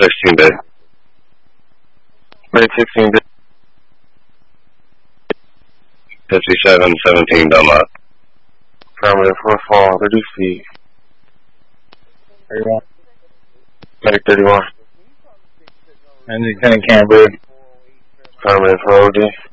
16 day. Medic 16 day. 57, 17, Dunlop. Affirmative, 4 reduce speed. 31. Medic 31. And Lieutenant Canberra. Affirmative, for OD.